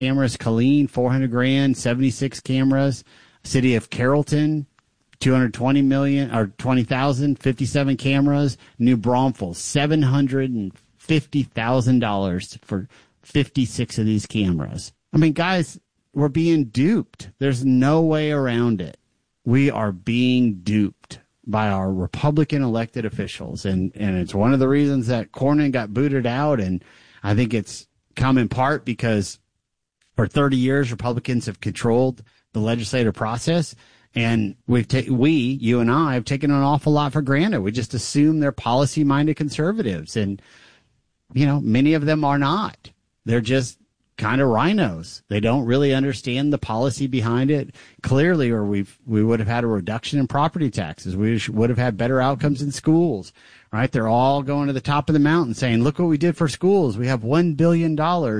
cameras. Killeen, 400 grand, 76 cameras. City of Carrollton, 220 million or 20,000, 57 cameras. New Braunfels, $750,000 for 56 of these cameras. I mean, guys, we're being duped. There's no way around it. We are being duped by our Republican elected officials. And it's one of the reasons that Cornyn got booted out. And I think it's come in part because for 30 years, Republicans have controlled the legislative process. And you and I have taken an awful lot for granted. We just assume they're policy-minded conservatives. And, you know, many of them are not. They're just kind of rhinos. They don't really understand the policy behind it clearly, or we would have had a reduction in property taxes. We would have had better outcomes in schools, right? They're all going to the top of the mountain saying, look what we did for schools. We have $1 billion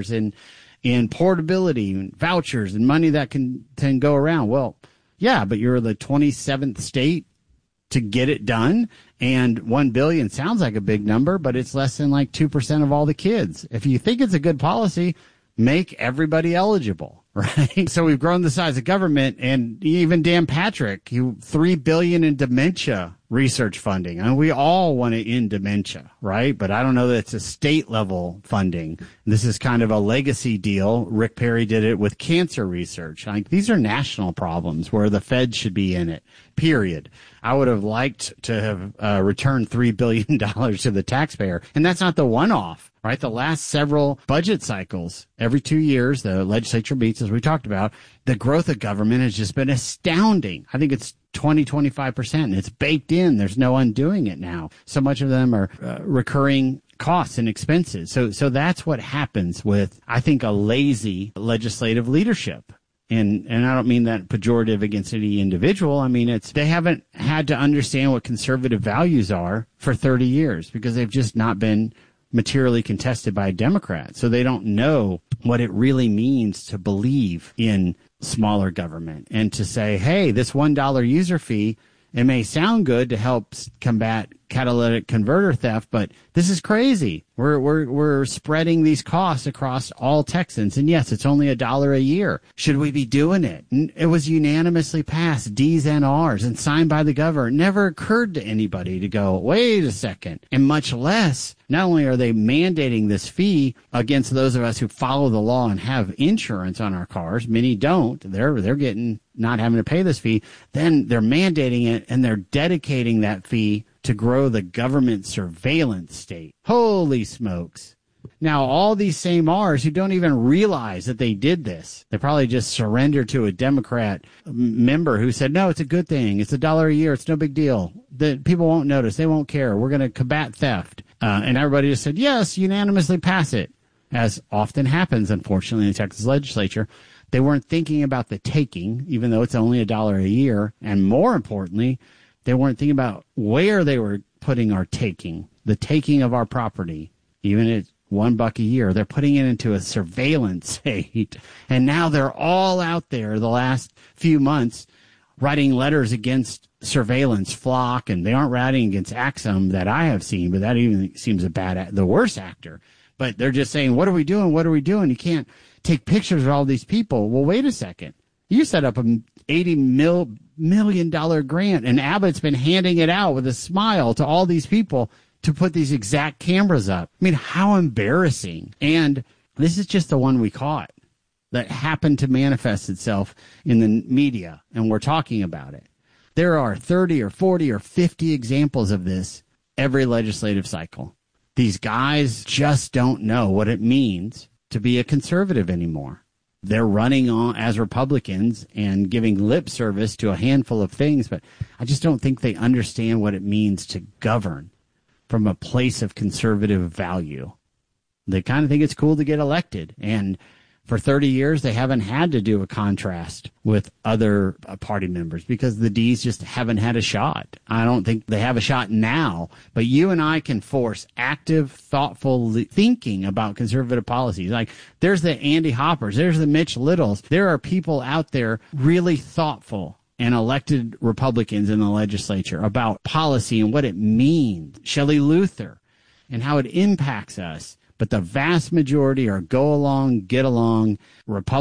in portability and vouchers and money that can go around. Well, yeah, but you're the 27th state to get it done. And $1 billion sounds like a big number, but it's less than like 2% of all the kids. If you think it's a good policy, make everybody eligible, right? So we've grown the size of government, and even Dan Patrick, $3 billion in dementia research funding. And we all want to end dementia, right? But I don't know that it's a state level funding. This is kind of a legacy deal. Rick Perry did it with cancer research. Like, these are national problems where the Fed should be in it, period. I would have liked to have returned $3 billion to the taxpayer. And that's not the one-off, right? The last several budget cycles, every 2 years, the legislature meets, as we talked about, the growth of government has just been astounding. I think it's 25%. It's baked in. There's no undoing it now. So much of them are recurring costs and expenses. So that's what happens with, I think, a lazy legislative leadership. And I don't mean that pejorative against any individual. I mean, they haven't had to understand what conservative values are for 30 years because they've just not been materially contested by Democrats. So they don't know what it really means to believe in smaller government and to say, hey, this $1 user fee, it may sound good to help combat catalytic converter theft, but this is crazy. We're spreading these costs across all Texans. And yes, it's only $1 a year. Should we be doing it? And it was unanimously passed, D's and R's, and signed by the governor. It never occurred to anybody to go, wait a second. And much less, not only are they mandating this fee against those of us who follow the law and have insurance on our cars, many don't. They're getting not having to pay this fee. Then they're mandating it, and they're dedicating that fee to grow the government surveillance state. Holy smokes. Now, all these same R's who don't even realize that they did this, they probably just surrendered to a Democrat member who said, no, it's a good thing. It's $1 a year. It's no big deal. The people won't notice. They won't care. We're going to combat theft. And everybody just said, yes, unanimously pass it, as often happens, unfortunately, in the Texas legislature. They weren't thinking about the taking, even though it's only $1 a year. And more importantly, they weren't thinking about where they were putting our taking, the taking of our property, even at $1 a year. They're putting it into a surveillance state. And now they're all out there the last few months writing letters against surveillance, Flock, and they aren't writing against Axum that I have seen, but that even seems the worst actor. But they're just saying, what are we doing? What are we doing? You can't take pictures of all these people. Well, wait a second. You set up a $80 million grant, and Abbott's been handing it out with a smile to all these people to put these exact cameras up. I mean, how embarrassing. And this is just the one we caught that happened to manifest itself in the media, and we're talking about it. There are 30 or 40 or 50 examples of this every legislative cycle. These guys just don't know what it means to be a conservative anymore. They're running on as Republicans and giving lip service to a handful of things, but I just don't think they understand what it means to govern from a place of conservative value. They kind of think it's cool to get elected, and for 30 years, they haven't had to do a contrast with other party members because the D's just haven't had a shot. I don't think they have a shot now, but you and I can force active, thoughtful thinking about conservative policies. Like, there's the Andy Hoppers, there's the Mitch Littles. There are people out there really thoughtful and elected Republicans in the legislature about policy and what it means. Shelley Luther and how it impacts us. but the vast majority are go along, get along. Republicans